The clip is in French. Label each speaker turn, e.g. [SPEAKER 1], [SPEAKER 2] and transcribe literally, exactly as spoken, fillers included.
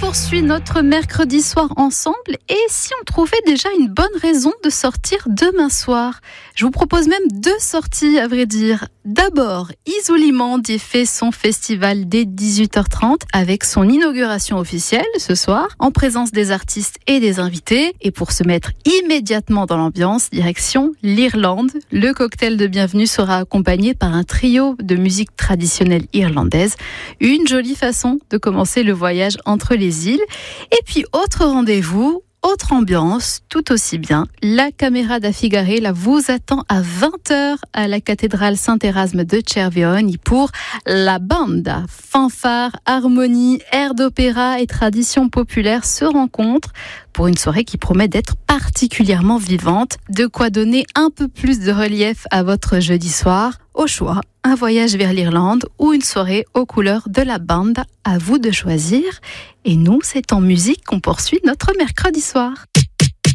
[SPEAKER 1] poursuit notre mercredi soir ensemble, et si on trouvait déjà une bonne raison de sortir demain soir? Je vous propose même deux sorties, à vrai dire. D'abord, Isolimand y fait son festival dès dix-huit heures trente avec son inauguration officielle ce soir, en présence des artistes et des invités. Et pour se mettre immédiatement dans l'ambiance, direction l'Irlande. Le cocktail de bienvenue sera accompagné par un trio de musique traditionnelle irlandaise. Une jolie façon de commencer le voyage entre les îles. Et puis, autre rendez-vous, autre ambiance, tout aussi bien. La Camerata da Figare vous attend à vingt heures à la cathédrale Saint-Érasme de Cervioni pour la banda. Fanfare, harmonie, air d'opéra et tradition populaire se rencontrent pour une soirée qui promet d'être particulièrement vivante. De quoi donner un peu plus de relief à votre jeudi soir. Au choix, un voyage vers l'Irlande ou une soirée aux couleurs de la banda. À vous de choisir. Et nous, c'est en musique qu'on poursuit notre mercredi soir.